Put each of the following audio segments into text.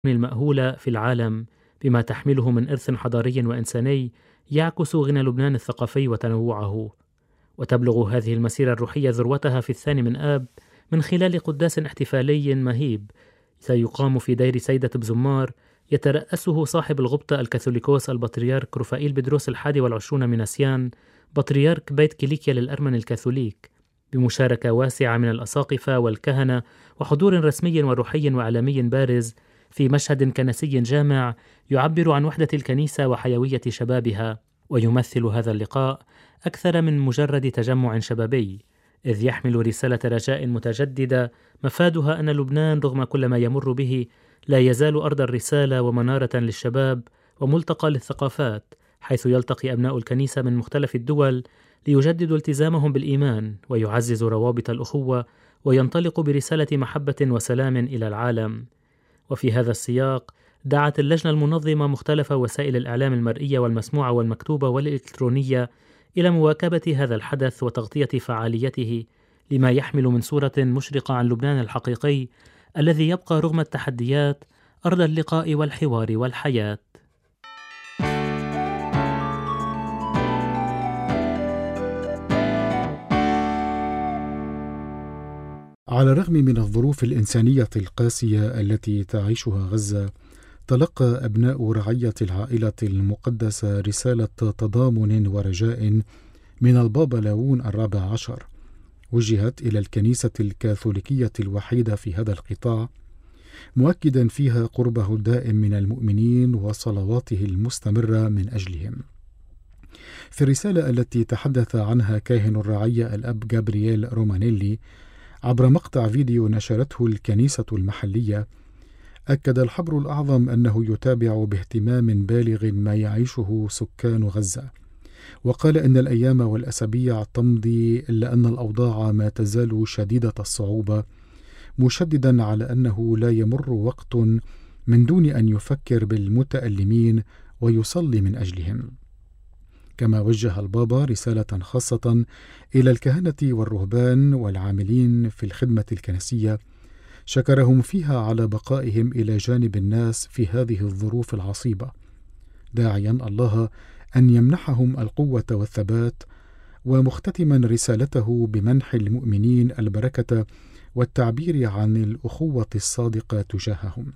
المأهولة في العالم بما تحمله من إرث حضاري وإنساني يعكس غنى لبنان الثقافي وتنوعه. وتبلغ هذه المسيرة الروحية ذروتها في 2 آب من خلال قداس احتفالي مهيب سيقام في دير سيدة بزمار، يترأسه صاحب الغبطة الكاثوليكوس البطريرك رفائيل بدروس 21 مناسيان بطريرك بيت كيليكيا للأرمن الكاثوليك، بمشاركة واسعة من الأساقفة والكهنة وحضور رسمي وروحي وإعلامي بارز في مشهد كنسي جامع يعبر عن وحدة الكنيسة وحيوية شبابها. ويمثل هذا اللقاء أكثر من مجرد تجمع شبابي، إذ يحمل رسالة رجاء متجددة مفادها أن لبنان رغم كل ما يمر به لا يزال أرض الرسالة ومنارة للشباب وملتقى للثقافات، حيث يلتقي أبناء الكنيسة من مختلف الدول ليجددوا التزامهم بالإيمان ويعززوا روابط الأخوة وينطلق برسالة محبة وسلام إلى العالم. وفي هذا السياق دعت اللجنة المنظمة مختلف وسائل الإعلام المرئية والمسموعة والمكتوبة والإلكترونية إلى مواكبة هذا الحدث وتغطية فعاليته، لما يحمل من صورة مشرقة عن لبنان الحقيقي الذي يبقى رغم التحديات أرض اللقاء والحوار والحياة. على الرغم من الظروف الإنسانية القاسية التي تعيشها غزة، تلقى أبناء رعية العائلة المقدسة رسالة تضامن ورجاء من البابا لاون 14، وجهت إلى الكنيسة الكاثوليكية الوحيدة في هذا القطاع، مؤكدا فيها قربه الدائم من المؤمنين وصلواته المستمرة من أجلهم. في الرسالة التي تحدث عنها كاهن الرعية الأب جابرييل رومانيلي عبر مقطع فيديو نشرته الكنيسة المحلية، أكد الحبر الأعظم أنه يتابع باهتمام بالغ ما يعيشه سكان غزة، وقال إن الأيام والأسابيع تمضي إلا أن الأوضاع ما تزال شديدة الصعوبة، مشددا على أنه لا يمر وقت من دون أن يفكر بالمتألمين ويصلي من أجلهم. كما وجه البابا رسالة خاصة إلى الكهنة والرهبان والعاملين في الخدمة الكنسية، شكرهم فيها على بقائهم إلى جانب الناس في هذه الظروف العصيبة، داعيا الله أن يمنحهم القوة والثبات، ومختتما رسالته بمنح المؤمنين البركة والتعبير عن الأخوة الصادقة تجاههم.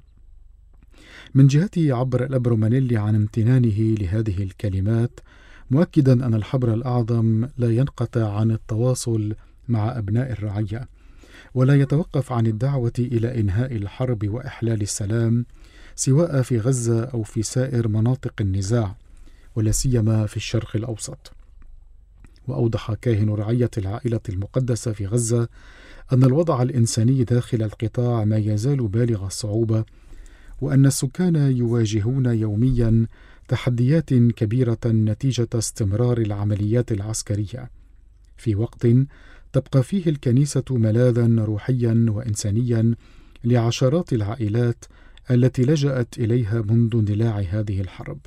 من جهته عبر الأب رومانيلي عن امتنانه لهذه الكلمات، مؤكدا أن الحبر الأعظم لا ينقطع عن التواصل مع أبناء الرعية، ولا يتوقف عن الدعوة إلى إنهاء الحرب وإحلال السلام، سواء في غزة أو في سائر مناطق النزاع، ولا سيما في الشرق الأوسط. وأوضح كاهن رعية العائلة المقدسة في غزة أن الوضع الإنساني داخل القطاع ما يزال بالغ الصعوبة، وأن السكان يواجهون يوميا تحديات كبيرة نتيجة استمرار العمليات العسكرية، في وقت تبقى فيه الكنيسة ملاذا روحيا وإنسانيا لعشرات العائلات التي لجأت إليها منذ اندلاع هذه الحرب.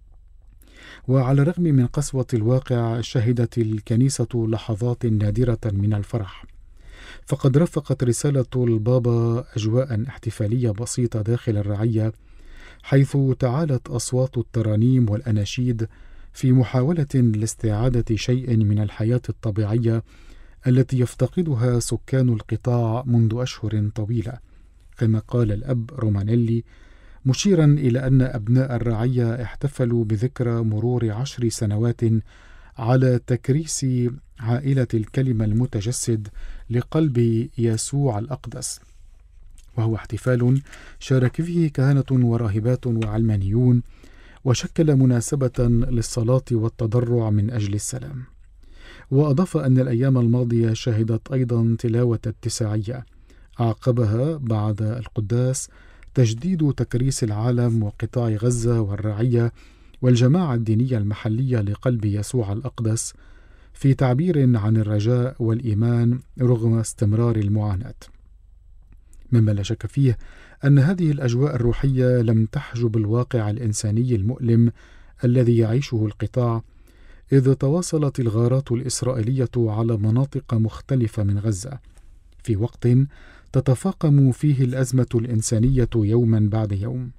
وعلى الرغم من قسوة الواقع، شهدت الكنيسة لحظات نادرة من الفرح، فقد رافقت رسالة البابا أجواء احتفالية بسيطة داخل الرعية، حيث تعالت أصوات الترانيم والأناشيد في محاولة لاستعادة شيء من الحياة الطبيعية التي يفتقدها سكان القطاع منذ أشهر طويلة، كما قال الأب رومانيلي، مشيرا إلى أن أبناء الرعية احتفلوا بذكرى مرور 10 سنوات على تكريس عائلة الكلمة المتجسد لقلب يسوع الأقدس، وهو احتفال شارك فيه كهنة وراهبات وعلمانيون، وشكل مناسبة للصلاة والتضرع من أجل السلام. وأضاف أن الأيام الماضية شهدت أيضا تلاوة التساعية، أعقبها بعد القداس تجديد تكريس العالم وقطاع غزة والرعية والجماعة الدينية المحلية لقلب يسوع الأقدس، في تعبير عن الرجاء والإيمان رغم استمرار المعاناة. مما لا شك فيه أن هذه الأجواء الروحية لم تحجب الواقع الإنساني المؤلم الذي يعيشه القطاع، إذ تواصلت الغارات الإسرائيلية على مناطق مختلفة من غزة، في وقت تتفاقم فيه الأزمة الإنسانية يوما بعد يوم.